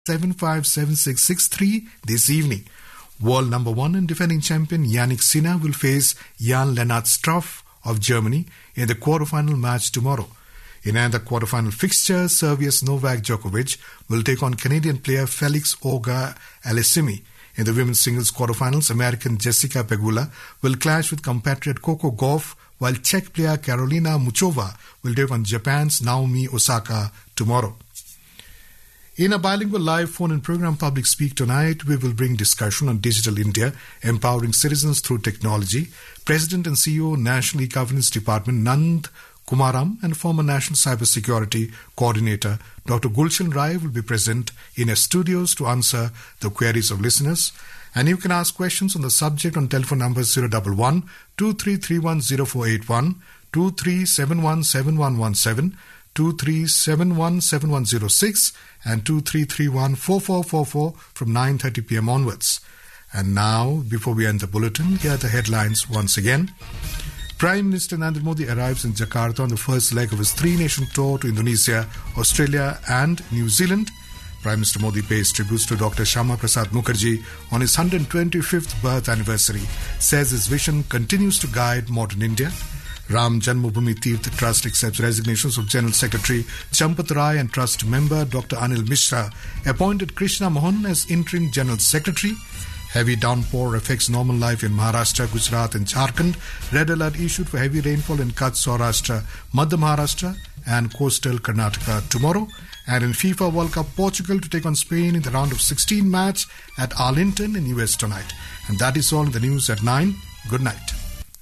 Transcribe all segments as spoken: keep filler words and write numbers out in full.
seven five seven six six three this evening. World number one and defending champion Yannick Sinner will face Jan-Lennart Struff of Germany in the quarterfinal match tomorrow. In another quarterfinal fixture, Serbia's Novak Djokovic will take on Canadian player Felix Auger-Aliassime. In the women's singles quarterfinals, American Jessica Pegula will clash with compatriot Coco Gauff, while Czech player Karolina Muchova will take on Japan's Naomi Osaka tomorrow. In a bilingual live phone-in program Public Speak tonight, we will bring discussion on Digital India, empowering citizens through technology. President and C E O, National E-Governance Department, Nand Kumaram, and former National Cybersecurity Coordinator, Doctor Gulshan Rai, will be present in our studios to answer the queries of listeners. And you can ask questions on the subject on telephone numbers zero one one, two three three one, zero four eight one, two three seven one, seven one one seven, two three seven one, seven one zero six and two three three one, four four four four from nine thirty p.m. onwards. And now, before we end the bulletin, here are the headlines once again. Prime Minister Narendra Modi arrives in Jakarta on the first leg of his three-nation tour to Indonesia, Australia and New Zealand. Prime Minister Modi pays tributes to Doctor Shyama Prasad Mukherjee on his one hundred twenty-fifth birth anniversary, says his vision continues to guide modern India. Ram Janmabhoomi Tirth Trust accepts resignations of General Secretary Champat Rai and Trust member Doctor Anil Mishra, appointed Krishna Mohan as Interim General Secretary. Heavy downpour affects normal life in Maharashtra, Gujarat and Jharkhand. Red alert issued for heavy rainfall in Kutch, Saurashtra, Madhya Maharashtra and coastal Karnataka tomorrow. And in FIFA World Cup, Portugal to take on Spain in the round of sixteen match at Arlington in U S tonight. And that is all in the news at nine. Good night.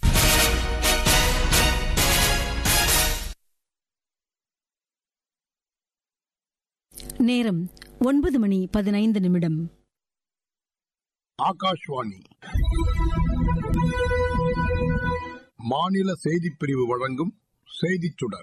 நேரம் ஒன்பது மணி பதினைந்து நிமிடம். ஆகாஷ்வாணி மாநில செய்திப் பிரிவு வழங்கும் செய்திச் சுடர்.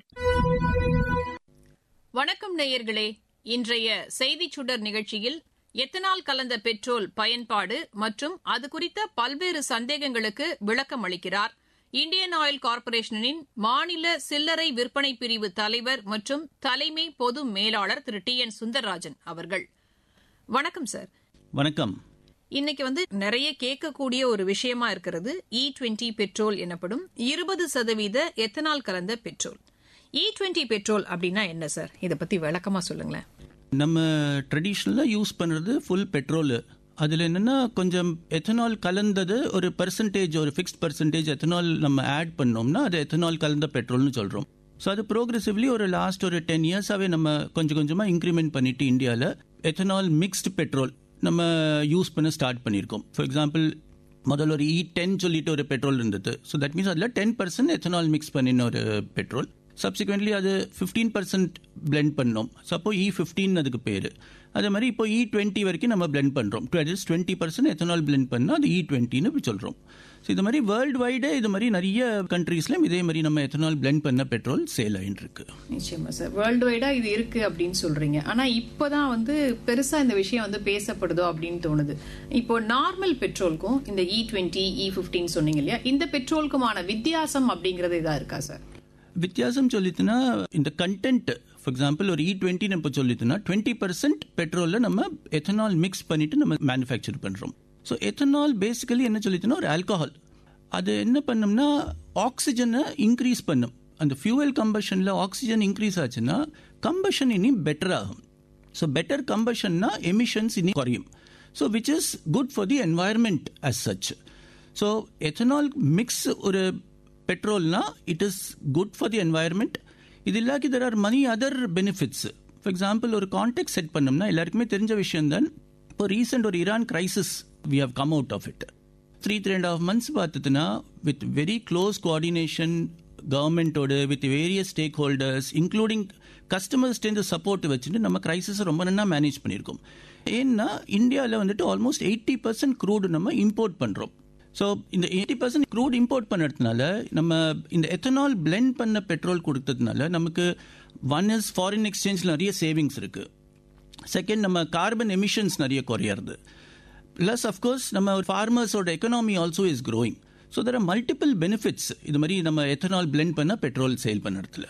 வணக்கம் நேயர்களே, இன்றைய செய்திச் சுடர் நிகழ்ச்சியில் எத்தனால் கலந்த பெட்ரோல் பயன்பாடு மற்றும் அது குறித்த பல்வேறு சந்தேகங்களுக்கு விளக்கம் அளிக்கிறார் இந்தியன் ஆயில் கார்ப்பரேஷனின் மாநில சில்லறை விற்பனை பிரிவு தலைவர் மற்றும் தலைமை பொது மேலாளர் திரு டி என் சுந்தரராஜன் அவர்கள். வணக்கம் சார். வணக்கம். இன்னைக்கு வந்து நிறைய கேட்கக்கூடிய ஒரு விஷயமா இருக்கிறது இ டுவெண்டி பெட்ரோல் எனப்படும் இருபது சதவீத எத்தனால் கலந்த பெட்ரோல். இ டுவெண்டி பெட்ரோல் அப்படின்னா என்ன சார்? இதை பத்தி விளக்கமா சொல்லுங்களேன். நம்ம ட்ரெடிஷனலா யூஸ் பண்றது ஃபுல் பெட்ரோல். அதில் என்னென்னா கொஞ்சம் எத்தனால் கலந்தது ஒரு பர்சன்டேஜ், ஒரு ஃபிக்ஸ்ட் பர்சன்டேஜ் எத்தனால் நம்ம ஆட் பண்ணோம்னா அது எத்தனால் கலந்த பெட்ரோல்னு சொல்கிறோம். ஸோ அது ப்ரோக்ரெசிவ்லி ஒரு லாஸ்ட் ஒரு டென் இயர்ஸாகவே நம்ம கொஞ்சம் கொஞ்சமாக இன்க்ரிமெண்ட் பண்ணிட்டு இந்தியாவில் எத்தனால் மிக்ஸ்டு பெட்ரோல் நம்ம யூஸ் பண்ண ஸ்டார்ட் பண்ணியிருக்கோம். ஃபார் எக்ஸாம்பிள், முதல்ல ஒரு இ டென் சொல்லிட்டு ஒரு பெட்ரோல் இருந்தது. ஸோ தட் மீன்ஸ் அதில் டென் பர்சன்ட் எத்தனால் மிக்ஸ் பண்ணின ஒரு பெட்ரோல். சப்சிக்வெண்ட்லி அது ஃபிஃப்டீன் பர்சன்ட் பிளெண்ட் பண்ணோம். ஸோ அப்போ இ ஃபிஃப்டீன் அதுக்கு பேர். அதே மாதிரி இப்போ இ டுவெண்ட்டி வரைக்கும் நம்ம பிளெண்ட் பண்ணுறோம். டுவெண்ட்டி பர்சன்ட் எத்தனால் பிளெண்ட் பண்ணால் அது இ டுவெண்ட்டின்னு சொல்கிறோம். ஸோ இது மாதிரி வேர்ல்டு வைடே இது மாதிரி நிறைய கண்ட்ரீஸ்லையும் இதே மாதிரி நம்ம எத்தனால் பிளெண்ட் பண்ண பெட்ரோல் சேல் ஆகிட்டு இருக்கு. நிச்சயமா சார், வேர்ல்டு வைடா இது இருக்கு அப்படின்னு சொல்றீங்க. ஆனா இப்போதான் வந்து பெருசா இந்த விஷயம் வந்து பேசப்படுதோ அப்படின்னு தோணுது. இப்போ நார்மல் பெட்ரோலுக்கும் இந்த இ டுவெண்ட்டி இ ஃபிஃப்டீன் சொன்னீங்க இல்லையா, இந்த பெட்ரோலுக்குமான வித்தியாசம் அப்படிங்கறது இதா இருக்கா சார்? வித்தியாசம் சொல்லிட்டுனா இந்த கண்டென்ட், ஃபார் எக்ஸாம்பிள் ஒரு இ டுவெண்ட்டி நம்ம சொல்லிட்டுனா டுவெண்ட்டி பர்சன்ட் பெட்ரோலில் நம்ம எத்தனால் மிக்ஸ் பண்ணிட்டு நம்ம மேனுஃபேக்சர் பண்ணுறோம். ஸோ எத்தனால் பேசிக்கலி என்ன சொல்லிட்டுனா ஒரு ஆல்கஹால். அது என்ன பண்ணும்னா ஆக்சிஜனை இன்க்ரீஸ் பண்ணும். அந்த ஃபியூவல் கம்பஷனில் ஆக்சிஜன் இன்க்ரீஸ் ஆச்சுன்னா கம்பஷன் இனி பெட்டர் ஆகும். ஸோ பெட்டர் கம்பஷன்னா எமிஷன்ஸ் இனி குறையும். So which is good for the environment as such. So ethanol mix ஒரு பெட்ரோல்னா it is good for the environment. இது இல்லாக்கி there are money other benefits. For example, ஒரு contact set பண்ணோம்னா எல்லாருக்குமே தெரிஞ்ச விஷயம் தான், இப்போ ரீசெண்ட் ஒரு Iran crisis we have come out of it. Three three and half months பார்த்துட்டுனா with very close coordination கவர்மெண்ட்டோடு with various stack holders including கஸ்டமர்ஸ்டேருந்து support வச்சுட்டு நம்ம கிரைசிஸை ரொம்ப நல்லா மேனேஜ் பண்ணியிருக்கோம். ஏன்னா இந்தியாவில் வந்துட்டு ஆல்மோஸ்ட் எயிட்டி பர்சன்ட் க்ரூடு நம்ம இம்போர்ட் பண்ணுறோம். ஸோ இந்த எயிட்டி பர்சன்ட் க்ரூட் இம்போர்ட் பண்ணுறதுனால நம்ம இந்த எத்தனால் பிளெண்ட் பண்ண பெட்ரோல் கொடுத்ததுனால நமக்கு ஒன் இஸ் ஃபாரின் எக்ஸ்சேஞ்சில் நிறைய சேவிங்ஸ் இருக்குது. செகண்ட், நம்ம கார்பன் எமிஷன்ஸ் நிறைய குறையிறது. ப்ளஸ் அஃப்கோர்ஸ் நம்ம ஃபார்மர்ஸோட economy also is growing. So there are multiple benefits இது மாதிரி நம்ம எத்தனால் பிளெண்ட் பண்ண பெட்ரோல் சேல் பண்ணுறதுல.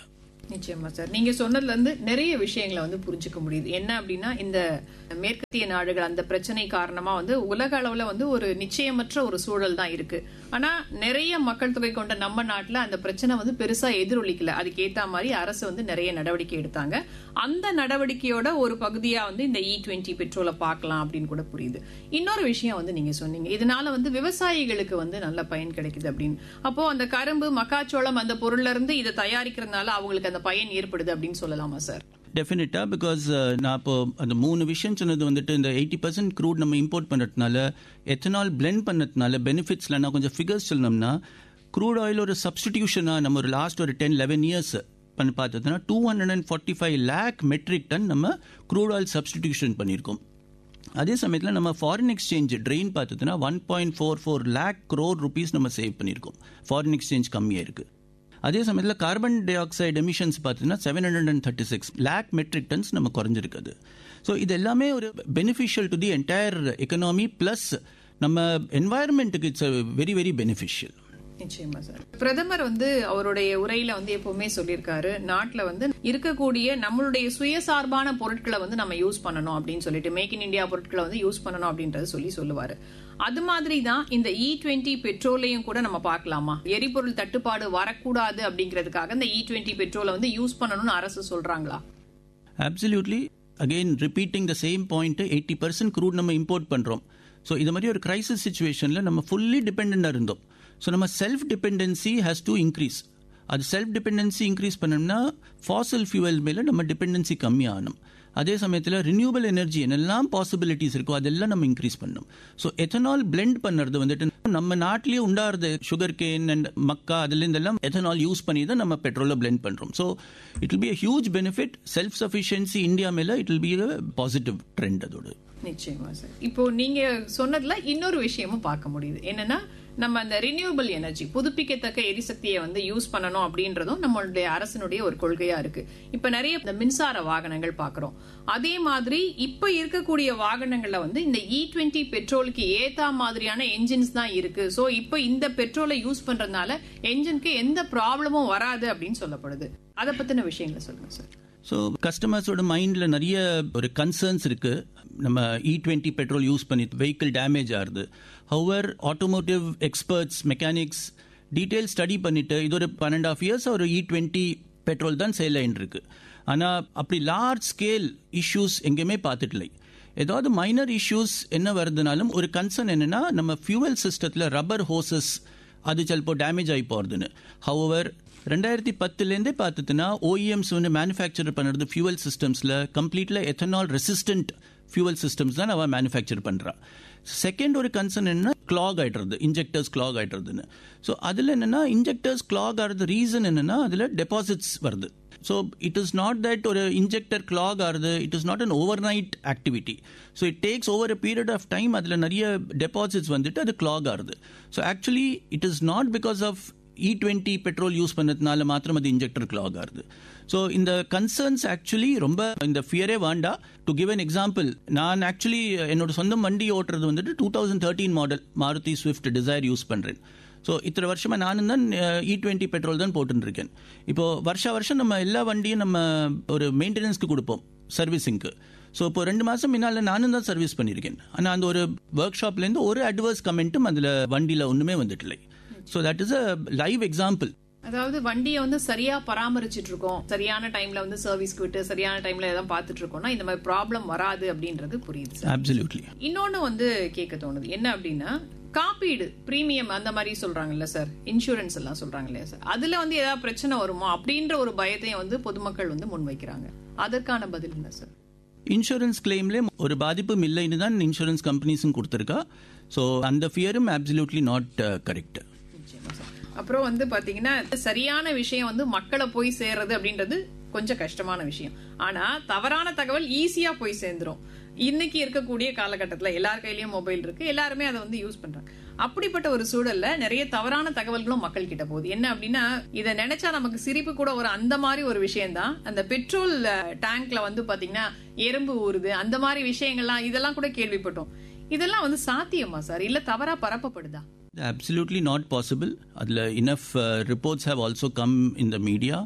நிச்சயமா சார், நீங்க சொன்னதுல இருந்து நிறைய விஷயங்களை வந்து புரிஞ்சுக்க முடியுது. என்ன அப்படின்னா, இந்த மேற்கத்திய நாடுகள் அந்த பிரச்சனை காரணமா வந்து உலக அளவுல வந்து ஒரு நிச்சயமற்ற ஒரு சூழல் தான் இருக்கு. ஆனா நிறைய மக்கள் தொகை கொண்ட நம்ம நாட்டுல அந்த பிரச்சனை வந்து பெருசா எதிரொலிக்கல. அதுக்கு ஏத்த மாதிரி அரசு வந்து நிறைய நடவடிக்கை எடுத்தாங்க. அந்த நடவடிக்கையோட ஒரு பகுதியா வந்து இந்த இ டுவெண்ட்டி பெட்ரோலை பார்க்கலாம் அப்படின்னு கூட புரியுது. இன்னொரு விஷயம் வந்து நீங்க சொன்னீங்க, இதனால வந்து விவசாயிகளுக்கு வந்து நல்ல பயன் கிடைக்குது அப்படின்னு. அப்போ அந்த கரும்பு, மக்காச்சோளம் அந்த பொருள்ல இருந்து இதை தயாரிக்கிறதுனால அவங்களுக்கு அந்த பயன் ஏற்படுது அப்படின்னு சொல்லலாமா சார்? டெஃபினட்டா, பிகாஸ் நான் இப்போ அந்த மூணு விஷயம் சொன்னது வந்துட்டு இந்த எயிட்டி பர்சன்ட் க்ரூட் நம்ம இம்போர்ட் பண்ணுறதுனால, எத்தனால் பிளெண்ட் பண்ணதுனால பெனிஃபிட்ஸில் நான் கொஞ்சம் ஃபிகர்ஸ் சொல்லணும்னா, க்ரூட் ஆயில் ஒரு சப்ஸ்டிடியூஷனாக நம்ம ஒரு லாஸ்ட் ஒரு டென் லெவன் இயர்ஸ் பண்ணி பார்த்ததுன்னா two hundred and forty five lakh matric ton நம்ம க்ரூட் ஆயில் சப்ஸ்டிடியூஷன் பண்ணியிருக்கோம். அதே சமயத்தில் நம்ம foreign exchange train பார்த்ததுன்னா one point four four lakh crore rupees நம்ம சேவ் பண்ணியிருக்கோம். ஃபாரின் எக்ஸ்சேஞ்ச் கம்மியாக இருக்குது. அதே சமயத்தில் கார்பன் டை ஆக்சைடு எமிஷன்ஸ் பார்த்தீங்கன்னா seven hundred and thirty six lakh matric tons நம்ம குறைஞ்சிருக்குது. ஸோ இது எல்லாமே ஒரு beneficial to the entire economy, plus நம்ம என்வாயர்மெண்ட்டுக்கு இட்ஸ் வெரி வெரி பெனிஃபிஷியல். நிச்சயமா சார். பிரதமர் வந்து அவருடைய உரையில வந்து எப்பவுமே சொல்லியிருக்காரு, நாட்டுல வந்து இருக்கக்கூடிய நம்மளுடைய சுயசார்பான பொருட்களை வந்து நம்ம யூஸ் பண்ணணும் அப்படின்னு சொல்லிட்டு, மேக் இன் இந்தியா பொருட்களை வந்து யூஸ் பண்ணணும் அப்படின்றது சொல்லி சொல்லுவாரு. அது மாதிரி தான் இந்த இ டுவெண்ட்டி பெட்ரோலையும் கூட நம்ம பார்க்கலாமா? எரிபொருள் தட்டுப்பாடு வரக்கூடாது அப்படிங்கிறதுக்காக இந்த இ டுவெண்ட்டி பெட்ரோலை வந்து யூஸ் பண்ணணும்னு அரசு சொல்றாங்களா? Absolutely. Again repeating the same point, eighty percent crude நம்ம இம்போர்ட் பண்றோம். ஸோ இது மாதிரி ஒரு கிரைசிஸ் சிச்சுவேஷன்ல நம்ம ஃபுல்லி டிபெண்டா இருந்தோம். ஸோ நம்ம self dependency has to increase. அது செல்ஃப் டிபெண்டன்சி இன்க்ரீஸ் பண்ணோம்னா ஃபாசில் ஃபியூவல் மேலே நம்ம டிபெண்டன்சி கம்மியாகணும். அதே சமயத்தில் ரினியூவபிள் எனர்ஜி என்னெல்லாம் பாசிபிலிட்டிஸ் இருக்கோ அதெல்லாம் நம்ம இன்க்ரீஸ் பண்ணணும். ஸோ எத்தனால் பிளெண்ட் பண்ணுறது வந்துட்டு நம்ம நாட்டிலேயே உண்டாகிறது sugar cane and Mecca அதுலேருந்தெல்லாம் ethanol use பண்ணி தான் நம்ம பெட்ரோலை பிளெண்ட் பண்ணுறோம். So it will be a huge benefit. Self sufficiency India மேலே it will be a positive trend அதோடு. நிச்சயமா சார். இப்போ நீங்க சொன்னதுல இன்னொரு விஷயமும் பார்க்க முடியுது. என்னன்னா, நம்ம அந்த ரினியூவபிள் எனர்ஜி, புதுப்பிக்கத்தக்க எரிசக்தியை வந்து யூஸ் பண்ணணும் அப்படின்றதும் நம்மளுடைய அரசினுடைய ஒரு கொள்கையா இருக்கு. இப்ப நிறைய இந்த மின்சார வாகனங்கள் பாக்குறோம். அதே மாதிரி இப்ப இருக்கக்கூடிய வாகனங்கள்ல வந்து இந்த இ டுவெண்ட்டி பெட்ரோலுக்கு ஏத்தா மாதிரியான என்ஜின்ஸ் தான் இருக்கு. சோ இப்ப இந்த பெட்ரோலை யூஸ் பண்றதுனால என்ஜினுக்கு எந்த ப்ராப்ளமும் வராது அப்படின்னு சொல்லப்படுது. அதை பத்தின விஷயங்களை சொல்லுங்க சார். ஸோ கஸ்டமர்ஸோட மைண்டில் நிறைய ஒரு கன்சர்ன்ஸ் இருக்குது. நம்ம இ டுவெண்ட்டி பெட்ரோல் யூஸ் பண்ணி வெஹிக்கிள் டேமேஜ் ஆகுது. Hour automotive experts, mechanics detail study பண்ணிட்டு இது ஒரு பன்னெண்டு ஆஃப் இயர்ஸ் ஒரு இ டுவெண்ட்டி பெட்ரோல் தான் சேல் ஆகிட்டு இருக்கு. ஆனால் அப்படி லார்ஜ் ஸ்கேல் இஷ்யூஸ் எங்கேயுமே பார்த்துட்டு, ஏதாவது மைனர் இஷ்யூஸ் என்ன வருதுனாலும் ஒரு கன்சர்ன் என்னன்னா, நம்ம ஃபியூவல் சிஸ்டத்தில் ரப்பர் ஹோசஸ் அது சிலப்போ டேமேஜ் ஆகி போகிறதுன்னு. ஹவர் ரெண்டாயிரத்தி பத்துலேருந்தே பார்த்துட்டுனா ஓஇஎம்ஸ் வந்து மேனுஃபேக்சர் பண்ணுறது fuel சிஸ்டம்ஸில் கம்ப்ளீட்ல ethanol resistant fuel systems தான் அவன் மேனுஃபேக்சர் பண்ணுறான். செகண்ட் ஒரு கன்சர்ன் என்ன, கிளாக் ஆகிடுறது, இன்ஜெக்டர்ஸ் கிளாக் ஆகிடுறதுன்னு. ஸோ அதில் என்னென்னா இன்ஜெக்டர்ஸ் கிளாக் ஆகிறது ரீசன் என்னென்னா அதில் டெபாசிட்ஸ் வருது. So it is not that ஒரு இன்ஜெக்டர் கிளாக் ஆகுது, it is not an over night activity. So it takes over a period of time. அதில் நிறைய டெபாசிட்ஸ் வந்துட்டு அது கிளாக் ஆகுது. So actually it is not because of E twenty petrol use பண்ணதுனால மாத்திரம் அது இன்ஜெக்டர் கிளாக் ஆகுது. ஸோ இந்த கன்சர்ன்ஸ் ஆக்சுவலி ரொம்ப இந்த ஃபியரே வேண்டா. டு கிவ் அன் எக்ஸாம்பிள், நான் ஆக்சுவலி என்னோட சொந்த வண்டி ஓட்டுறது வந்துட்டு two thousand thirteen model Maruti Swift desire use பண்ணுறேன். ஸோ இத்தனை வருஷமா நானும் தான் இ டுவெண்ட்டி பெட்ரோல் தான் போட்டுன்னு இருக்கேன். இப்போ வருஷா வருஷம் நம்ம எல்லா வண்டியும் நம்ம ஒரு மெயின்டெனன்ஸ்க்கு கொடுப்போம், சர்வீஸிங்க்கு. ஸோ இப்போ ரெண்டு மாதம் முன்னால் நானும் தான் சர்வீஸ் பண்ணியிருக்கேன். ஆனால் அந்த ஒரு ஒர்க் ஷாப்லேருந்து ஒரு அட்வர்ஸ் கமெண்ட்டும் அதில் வண்டியில் ஒன்றுமே வந்துட்டு இல்லை. So that is a live example. அதாவது வண்டியை வந்து சரியா பராமரிச்சிட்டு இருக்கோம், சரியான டைம்ல வந்து சர்வீஸ்க்கு விட்டு சரியான டைம்ல எதாவது பார்த்துட்டு இருக்கோம்னா இந்த மாதிரி ப்ராப்ளம் வராது அப்படின்றது புரியுது. Absolutely. இன்னொன்னு வந்து கேட்க தோணுது, என்ன அப்படின்னா காப்பீடு, பிரீமியம் அந்த மாதிரி சொல்றாங்கல்ல சார், இன்சூரன்ஸ் எல்லாம் சொல்றாங்க இல்லையா சார், அதுல வந்து ஏதாவது பிரச்சனை வருமோ அப்படின்ற ஒரு பயத்தையும் வந்து பொதுமக்கள் வந்து முன்வைக்கிறாங்க. அதற்கான பதில் என்ன சார்? இன்சூரன்ஸ் கிளைம்ல ஒரு பாதிப்பும் இல்லைன்னு தான் இன்சூரன்ஸ் கம்பெனிஸும் கொடுத்துருக்கா. ஸோ அந்த ஃபியரும் அப்சல்யூட்லி நாட் கரெக்ட். அப்புறம் வந்து பாத்தீங்கன்னா சரியான விஷயம் வந்து மக்களை போய் சேர்றது அப்படின்றது கொஞ்சம் கஷ்டமான விஷயம். ஆனா தவறான தகவல் ஈஸியா போய் சேர்ந்துரும். இன்னைக்கு இருக்கக்கூடிய காலகட்டத்துல எல்லார் கையிலயும் மொபைல் இருக்கு, எல்லாருமே அதை வந்து யூஸ் பண்றாங்க. அப்படிப்பட்ட ஒரு சூழல்ல நிறைய தவறான தகவல்களும் மக்கள் கிட்ட போகுது. என்ன அப்படின்னா, இதை நினைச்சா நமக்கு சிரிப்பு கூட ஒரு அந்த மாதிரி ஒரு விஷயம் தான். அந்த பெட்ரோல் டேங்க்ல வந்து பாத்தீங்கன்னா எறும்பு ஊறுது, அந்த மாதிரி விஷயங்கள்லாம் இதெல்லாம் கூட கேள்விப்பட்டோம். இதெல்லாம் வந்து சாத்தியமா சார், இல்ல தவறா பரப்பப்படுதா? Absolutely not possible. அதில் enough uh, reports have also come in the media.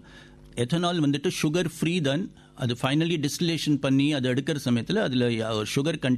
Ethanol வந்துட்டு சுகர் ஃப்ரீ தான். அது ஃபைனலி டிஸ்டிலேஷன் பண்ணி அதை எடுக்கிற சமயத்தில் அதில் சுகர் கண்டென்ட்